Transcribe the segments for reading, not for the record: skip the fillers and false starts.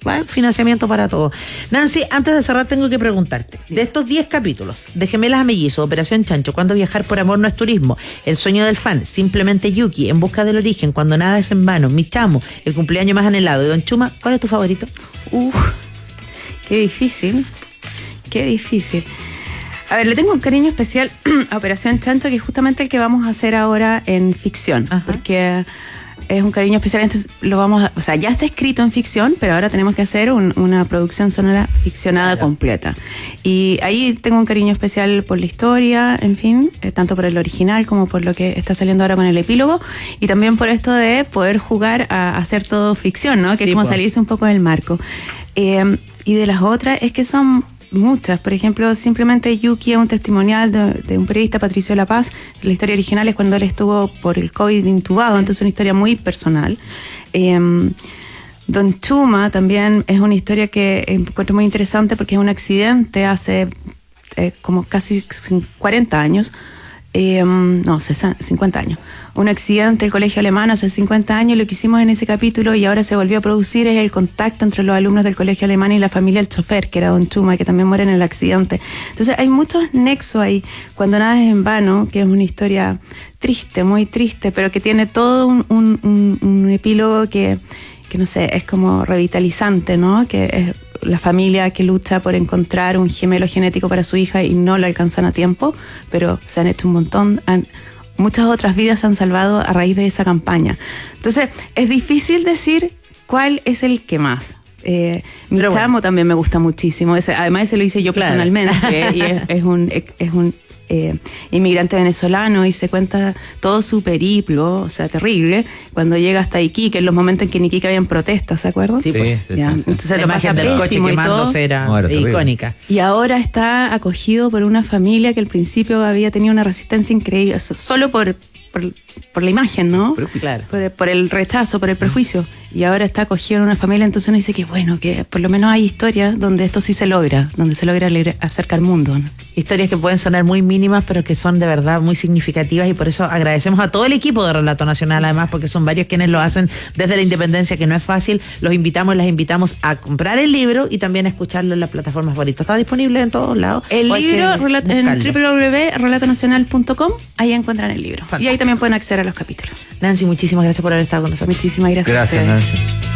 va financiamiento para todo. Nancy, antes de cerrar tengo que preguntarte, de estos 10 capítulos, de Gemelas a Mellizos, Operación Chancho, Cuando viajar por amor no es turismo, El sueño del fan, Simplemente Yuki, En busca del origen, Cuando nada es en vano, Mi chamo, El cumpleaños más anhelado y Don Chuma, ¿cuál es tu favorito? Qué difícil. A ver, le tengo un cariño especial a Operación Chancho, que es justamente el que vamos a hacer ahora en ficción. Ajá. Porque es un cariño especial. Ya está escrito en ficción, pero ahora tenemos que hacer una producción sonora ficcionada completa. Y ahí tengo un cariño especial por la historia, en fin, tanto por el original como por lo que está saliendo ahora con el epílogo, y también por esto de poder jugar a hacer todo ficción, ¿no? Que es como salirse un poco del marco. Y de las otras es que son muchas. Por ejemplo, Simplemente Yuki es un testimonial de un periodista, Patricio de la Paz. La historia original es cuando él estuvo por el COVID intubado, entonces es una historia muy personal. Don Chuma también es una historia que encuentro muy interesante porque es un accidente hace como casi 40 años. 50 años. Un accidente del colegio alemán hace 50 años, lo que hicimos en ese capítulo y ahora se volvió a producir es el contacto entre los alumnos del colegio alemán y la familia del chofer, que era Don Chuma, que también muere en el accidente. Entonces hay muchos nexos ahí. Cuando nada es en vano, que es una historia triste, muy triste, pero que tiene todo un epílogo que no sé, es como revitalizante, ¿no? Que es la familia que lucha por encontrar un gemelo genético para su hija y no lo alcanzan a tiempo, pero se han hecho un montón, muchas otras vidas se han salvado a raíz de esa campaña. Entonces, es difícil decir cuál es el que más. Mi chamo también me gusta muchísimo. Además, ese lo hice yo personalmente. Y es un inmigrante venezolano y se cuenta todo su periplo, o sea, terrible, cuando llega hasta Iquique, en los momentos en que en Iquique habían protestas, ¿se acuerdan? Sí, pues. Sí. Entonces la imagen del coche quemándose era icónica. Y ahora está acogido por una familia que al principio había tenido una resistencia increíble, solo por la imagen, ¿no? Claro. Por el rechazo, por el prejuicio. Y ahora está acogido en una familia, entonces uno dice que bueno, que por lo menos hay historias donde esto sí se logra, donde se logra acercar al mundo, ¿no? Historias que pueden sonar muy mínimas, pero que son de verdad muy significativas, y por eso agradecemos a todo el equipo de Relato Nacional, además, porque son varios quienes lo hacen desde la independencia, que no es fácil. Las invitamos a comprar el libro y también a escucharlo en las plataformas favoritas. Está disponible en todos lados. El libro en www.relatonacional.com, ahí encuentran el libro. Fantástico. Y ahí también pueden acceder a los capítulos. Nancy, muchísimas gracias por haber estado con nosotros. Muchísimas gracias. Gracias, Nancy.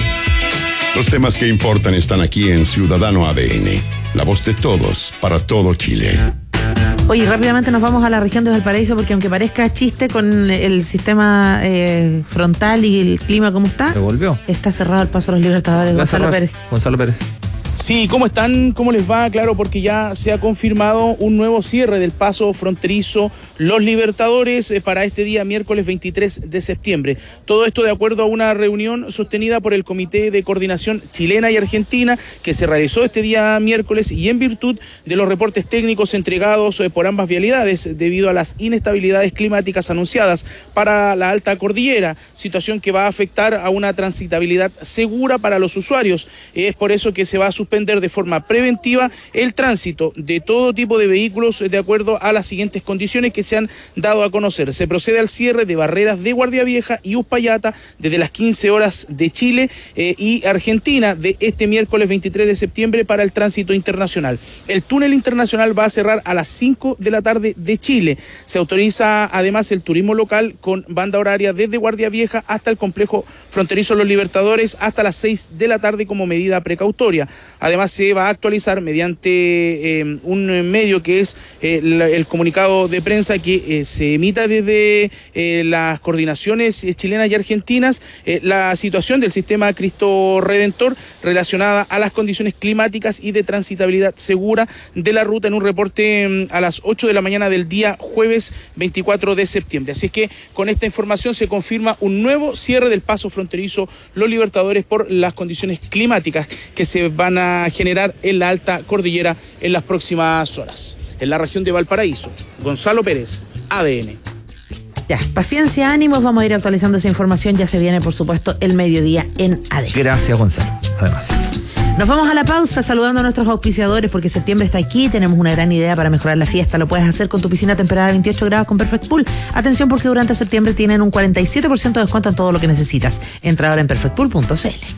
Los temas que importan están aquí en Ciudadano ADN. La voz de todos, para todo Chile. Oye, rápidamente nos vamos a la región de Valparaíso, porque aunque parezca chiste con el sistema frontal y el clima como está, se volvió. Está cerrado el paso a los Libertadores. Gonzalo Pérez. Sí, ¿cómo están? ¿Cómo les va? Claro, porque ya se ha confirmado un nuevo cierre del paso fronterizo Los Libertadores para este día miércoles 23 de septiembre. Todo esto de acuerdo a una reunión sostenida por el Comité de Coordinación Chilena y Argentina que se realizó este día miércoles, y en virtud de los reportes técnicos entregados por ambas vialidades debido a las inestabilidades climáticas anunciadas para la alta cordillera, situación que va a afectar a una transitabilidad segura para los usuarios. Es por eso que se va a suspender de forma preventiva el tránsito de todo tipo de vehículos de acuerdo a las siguientes condiciones que se han dado a conocer. Se procede al cierre de barreras de Guardia Vieja y Uspallata desde las 15 horas de Chile y Argentina de este miércoles 23 de septiembre para el tránsito internacional. El túnel internacional va a cerrar a las 5 de la tarde de Chile. Se autoriza además el turismo local con banda horaria desde Guardia Vieja hasta el complejo fronterizo Los Libertadores hasta las 6 de la tarde como medida precautoria. Además, se va a actualizar mediante un medio que es el comunicado de prensa que se emita desde las coordinaciones chilenas y argentinas la situación del sistema Cristo Redentor relacionada a las condiciones climáticas y de transitabilidad segura de la ruta en un reporte a las 8 de la mañana del día jueves 24 de septiembre. Así es que con esta información se confirma un nuevo cierre del paso fronterizo Los Libertadores por las condiciones climáticas que se van a generar en la alta cordillera en las próximas horas. En la región de Valparaíso, Gonzalo Pérez, ADN. Ya, paciencia, ánimos, vamos a ir actualizando esa información. Ya se viene, por supuesto, el mediodía en ADN. Gracias, Gonzalo. Además. Nos vamos a la pausa saludando a nuestros auspiciadores, porque septiembre está aquí. Tenemos una gran idea para mejorar la fiesta. Lo puedes hacer con tu piscina temperada a 28 grados con Perfect Pool. Atención, porque durante septiembre tienen un 47% de descuento en todo lo que necesitas. Entra ahora en perfectpool.cl.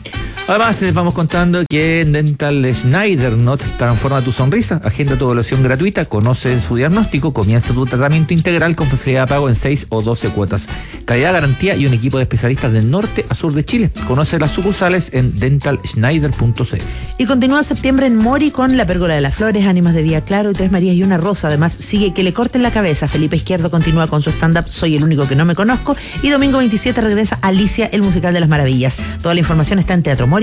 Además, les vamos contando que en Dental Schneider Not transforma tu sonrisa. Agenda tu evaluación gratuita, conoce su diagnóstico, comienza tu tratamiento integral con facilidad de pago en 6 o 12 cuotas. Calidad, garantía y un equipo de especialistas del norte a sur de Chile. Conoce las sucursales en dentalschneider.cl. Y continúa septiembre en Mori con La Pérgola de las Flores, Ánimas de Día Claro y Tres Marías y una Rosa. Además, sigue Que le corten la cabeza. Felipe Izquierdo continúa con su stand-up Soy el único que no me conozco. Y domingo 27 regresa Alicia, el musical de las maravillas. Toda la información está en teatromori.cl.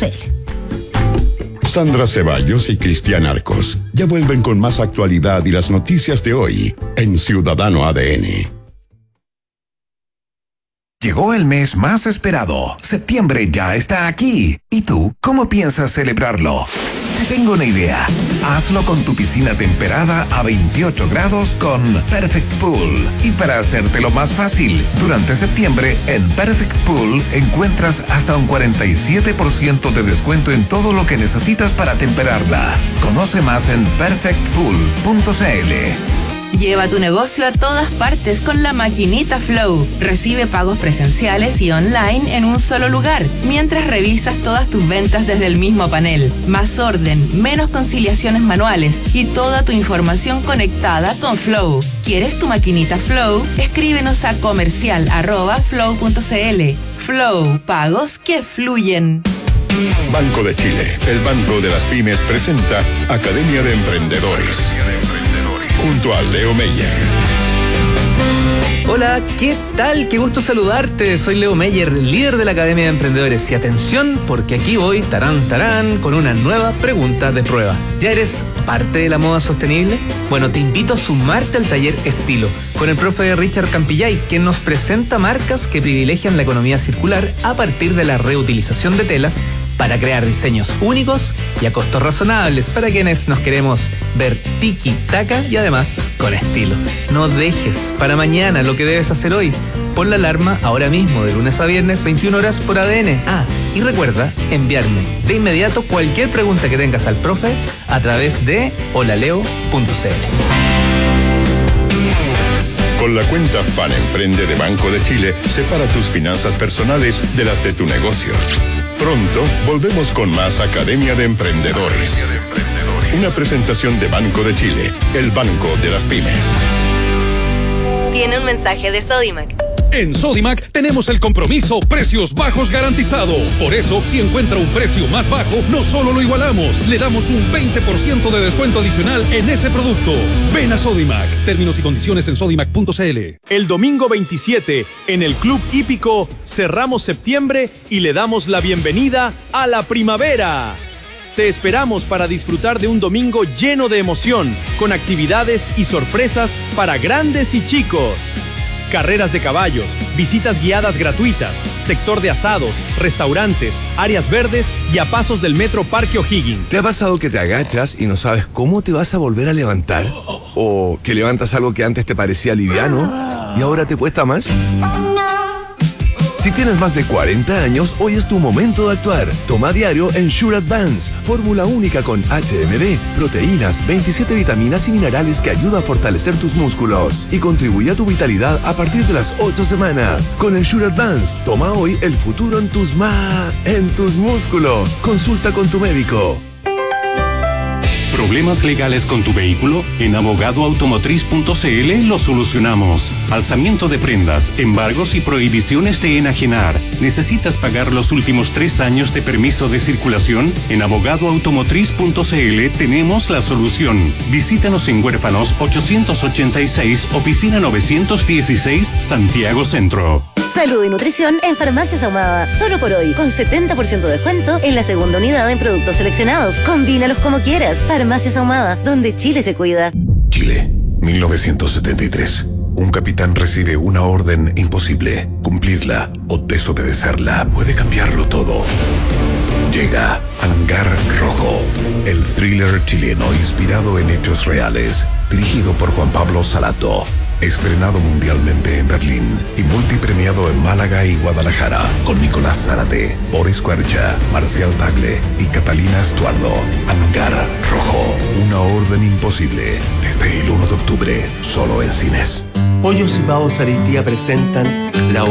Sandra Ceballos y Cristian Arcos ya vuelven con más actualidad y las noticias de hoy en Ciudadano ADN. Llegó el mes más esperado. Septiembre ya está aquí. ¿Y tú, cómo piensas celebrarlo? Te tengo una idea. Hazlo con tu piscina temperada a 28 grados con Perfect Pool. Y para hacértelo más fácil, durante septiembre en Perfect Pool encuentras hasta un 47% de descuento en todo lo que necesitas para temperarla. Conoce más en perfectpool.cl. Lleva tu negocio a todas partes con la maquinita Flow. Recibe pagos presenciales y online en un solo lugar, mientras revisas todas tus ventas desde el mismo panel. Más orden, menos conciliaciones manuales y toda tu información conectada con Flow. ¿Quieres tu maquinita Flow? Escríbenos a comercial@flow.cl. Flow, pagos que fluyen. Banco de Chile, el banco de las pymes, presenta Academia de Emprendedores. Junto a Leo Meyer. Hola, ¿qué tal? Qué gusto saludarte. Soy Leo Meyer, líder de la Academia de Emprendedores. Y atención, porque aquí voy, tarán, con una nueva pregunta de prueba. ¿Ya eres parte de la moda sostenible? Bueno, te invito a sumarte al taller Estilo con el profe Richard Campillay, quien nos presenta marcas que privilegian la economía circular a partir de la reutilización de telas para crear diseños únicos y a costos razonables para quienes nos queremos ver tiki-taka y además con estilo. No dejes para mañana lo que debes hacer hoy. Pon la alarma ahora mismo, de lunes a viernes, 21 horas por ADN. Y recuerda enviarme de inmediato cualquier pregunta que tengas al profe a través de holaleo.cl. Con la cuenta Fan Emprende de Banco de Chile, separa tus finanzas personales de las de tu negocio. Pronto volvemos con más Academia de Emprendedores. Una presentación de Banco de Chile, el banco de las pymes. Tiene un mensaje de Sodimac. En Sodimac tenemos el compromiso precios bajos garantizado. Por eso, si encuentra un precio más bajo, no solo lo igualamos, le damos un 20% de descuento adicional en ese producto. Ven a Sodimac. Términos y condiciones en sodimac.cl. El domingo 27, en el Club Hípico, cerramos septiembre y le damos la bienvenida a la primavera. Te esperamos para disfrutar de un domingo lleno de emoción, con actividades y sorpresas para grandes y chicos. Carreras de caballos, visitas guiadas gratuitas, sector de asados, restaurantes, áreas verdes y a pasos del Metro Parque O'Higgins. ¿Te ha pasado que te agachas y no sabes cómo te vas a volver a levantar? ¿O que levantas algo que antes te parecía liviano y ahora te cuesta más? Si tienes más de 40 años, hoy es tu momento de actuar. Toma diario Ensure Advance, fórmula única con HMB, proteínas, 27 vitaminas y minerales que ayudan a fortalecer tus músculos y contribuye a tu vitalidad a partir de las 8 semanas. Con Ensure Advance, toma hoy el futuro en tus músculos. Consulta con tu médico. ¿Problemas legales con tu vehículo? En abogadoautomotriz.cl lo solucionamos. Alzamiento de prendas, embargos y prohibiciones de enajenar. ¿Necesitas pagar los últimos 3 años de permiso de circulación? En abogadoautomotriz.cl tenemos la solución. Visítanos en Huérfanos 886, oficina 916, Santiago Centro. Salud y nutrición en Farmacias Ahumada. Solo por hoy, con 70% de descuento en la segunda unidad en productos seleccionados. Combínalos como quieras. Farmacias Ahumada, donde Chile se cuida. Chile, 1973. Un capitán recibe una orden imposible. Cumplirla o desobedecerla puede cambiarlo todo. Llega Hangar Rojo, el thriller chileno inspirado en hechos reales, dirigido por Juan Pablo Salato. Estrenado mundialmente en Berlín y multipremiado en Málaga y Guadalajara, con Nicolás Zárate, Boris Quercia, Marcial Tagle y Catalina Estuardo. Hangar Rojo, una orden imposible. Desde el 1 de octubre, solo en cines. Pollos y Pavos Aritía presentan la